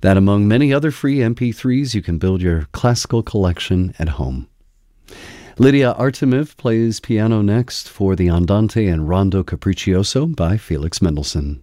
that among many other free MP3s, you can build your classical collection at home. Lydia Artemiv plays piano next for the Andante and Rondo Capriccioso by Felix Mendelssohn.